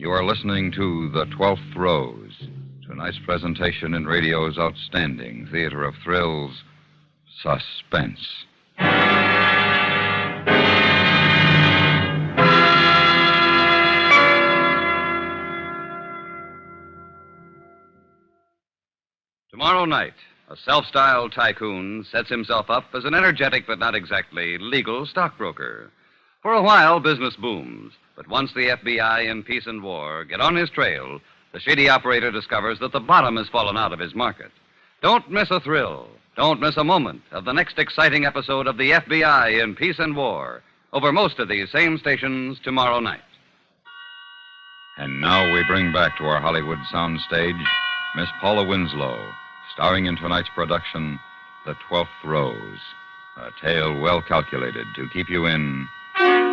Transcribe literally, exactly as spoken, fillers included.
You are listening to The Twelfth Rose, tonight's presentation in radio's outstanding theater of thrills, Suspense. Tomorrow night, a self-styled tycoon sets himself up as an energetic but not exactly legal stockbroker. For a while, business booms. But once the F B I in peace and war get on his trail, the shady operator discovers that the bottom has fallen out of his market. Don't miss a thrill. Don't miss a moment of the next exciting episode of the F B I in peace and war over most of these same stations tomorrow night. And now we bring back to our Hollywood soundstage Miss Paula Winslow, starring in tonight's production, The Twelfth Rose, a tale well calculated to keep you in